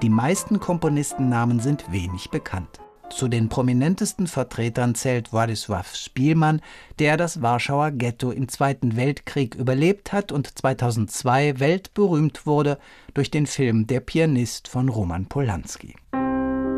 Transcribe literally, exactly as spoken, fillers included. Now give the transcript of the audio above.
Die meisten Komponistennamen sind wenig bekannt. Zu den prominentesten Vertretern zählt Władysław Szpilman, der das Warschauer Ghetto im Zweiten Weltkrieg überlebt hat und zweitausendzwei weltberühmt wurde durch den Film Der Pianist von Roman Polanski.